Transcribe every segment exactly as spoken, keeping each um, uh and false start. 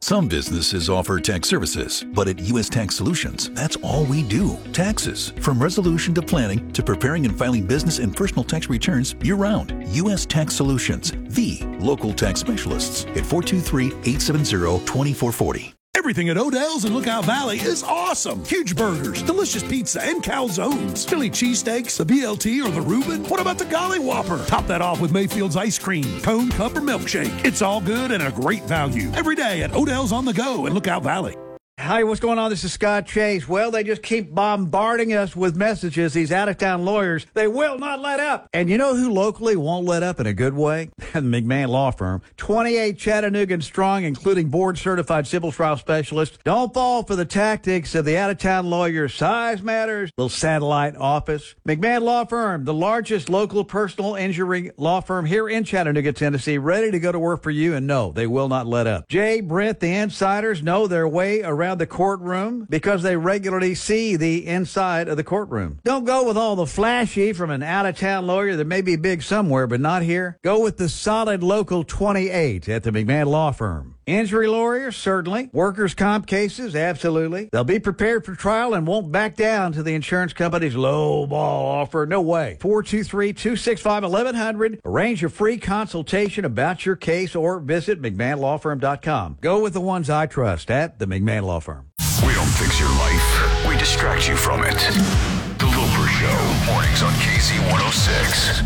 Some businesses offer tax services, but at U S Tax Solutions, that's all we do. Taxes. From resolution to planning to preparing and filing business and personal tax returns year-round. U S Tax Solutions, the local tax specialists at four two three, eight seven zero, two four four zero. Everything at Odell's in Lookout Valley is awesome. Huge burgers, delicious pizza, and calzones. Philly cheesesteaks, the B L T, or the Reuben. What about the Golly Whopper? Top that off with Mayfield's ice cream, cone, cup, or milkshake. It's all good and a great value. Every day at Odell's on the go in Lookout Valley. Hi, what's going on? This is Scott Chase. Well, they just keep bombarding us with messages, these out-of-town lawyers. They will not let up. And you know who locally won't let up in a good way? The McMahon Law Firm. twenty-eight Chattanooga and strong, including board-certified civil trial specialists. Don't fall for the tactics of the out-of-town lawyers. Size matters. Little satellite office. McMahon Law Firm, the largest local personal injury law firm here in Chattanooga, Tennessee, ready to go to work for you. And no, they will not let up. Jay, Brent, the insiders know their way around the courtroom because they regularly see the inside of the courtroom. Don't go with all the flashy from an out-of-town lawyer that may be big somewhere but not here. Go with the solid local twenty-eight at the McMahon Law Firm. Injury lawyers, certainly. Workers' comp cases, absolutely. They'll be prepared for trial and won't back down to the insurance company's low ball offer. No way. four two three, two six five, one one zero zero. Arrange a free consultation about your case or visit McMahon Law Firm dot com. Go with the ones I trust at the McMahon Law Firm. We don't fix your life. We distract you from it. The Loper Show. Mornings on K Z one oh six.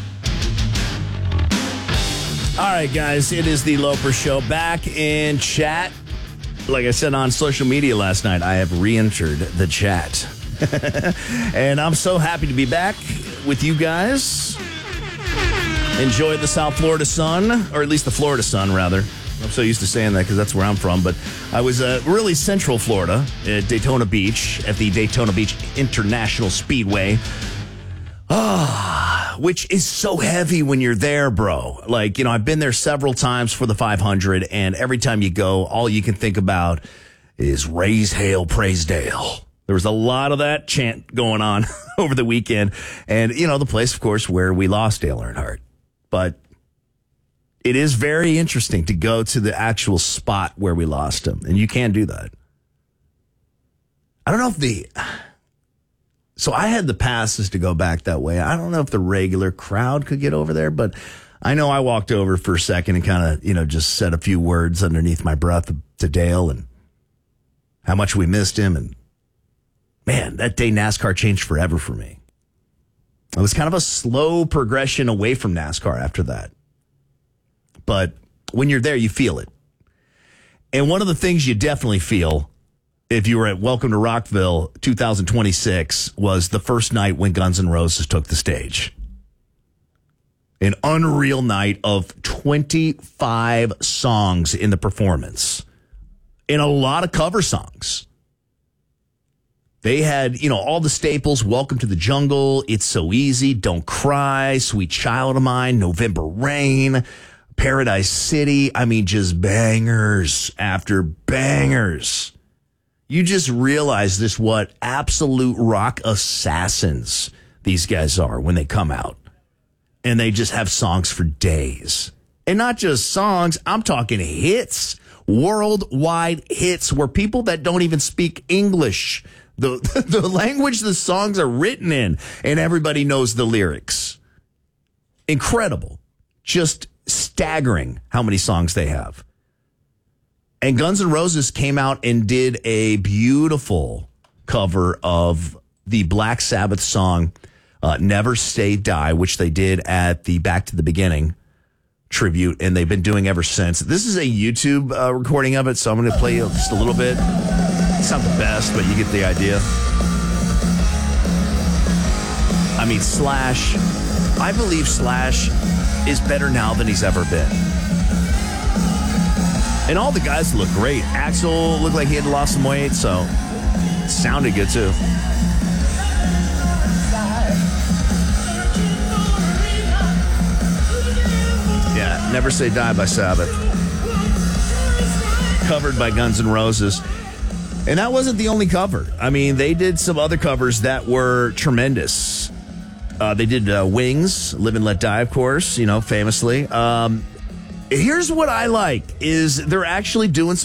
All right, guys, it is the Loper Show. Back in chat. Like I said on social media last night, I have re-entered the chat. And I'm so happy to be back with you guys. Enjoyed the South Florida sun, or at least the Florida sun, rather. I'm so used to saying that because that's where I'm from. But I was uh, really central Florida at Daytona Beach at the Daytona Beach International Speedway. Ah, which is so heavy when you're there, bro. Like, you know, I've been there several times for the five hundred, and every time you go, all you can think about is raise hail, praise Dale. There was a lot of that chant going on over the weekend. And, you know, the place, of course, where we lost Dale Earnhardt. But it is very interesting to go to the actual spot where we lost him, and you can do that. I don't know if the... So I had the passes to go back that way. I don't know if the regular crowd could get over there, but I know I walked over for a second and kind of, you know, just said a few words underneath my breath to Dale and how much we missed him. And man, that day NASCAR changed forever for me. It was kind of a slow progression away from NASCAR after that. But when you're there, you feel it. And one of the things you definitely feel if you were at Welcome to Rockville two thousand twenty-six was the first night when Guns N' Roses took the stage. An unreal night of twenty-five songs in the performance. And a lot of cover songs. They had, you know, all the staples, Welcome to the Jungle, It's So Easy, Don't Cry, Sweet Child of Mine, November Rain, Paradise City. I mean, just bangers after bangers. You just realize this, what absolute rock assassins these guys are when they come out. And they just have songs for days. And not just songs, I'm talking hits, worldwide hits, where people that don't even speak English, the, the language the songs are written in, and everybody knows the lyrics. Incredible. Just staggering how many songs they have. And Guns N' Roses came out and did a beautiful cover of the Black Sabbath song, uh, Never Say Die, which they did at the Back to the Beginning tribute, and they've been doing ever since. This is a YouTube uh, recording of it, so I'm going to play just a little bit. It's not the best, but you get the idea. I mean, Slash, I believe Slash is better now than he's ever been. And all the guys look great. Axl looked like he had lost some weight, so it sounded good too. Yeah, Never Say Die by Sabbath. Covered by Guns N' Roses. And that wasn't the only cover. I mean, they did some other covers that were tremendous. Uh, they did uh, Wings, Live and Let Die, of course, you know, famously. Um, here's what I like, is they're actually doing some